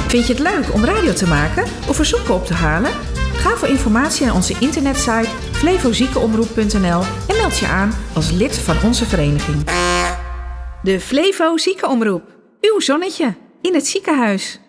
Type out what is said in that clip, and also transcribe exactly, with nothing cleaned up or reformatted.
Vind je het leuk om radio te maken of verzoeken op te halen? Ga voor informatie naar onze internetsite flevo ziekenomroep punt n l en meld je aan als lid van onze vereniging. De Flevo Ziekenomroep. Uw zonnetje in het ziekenhuis.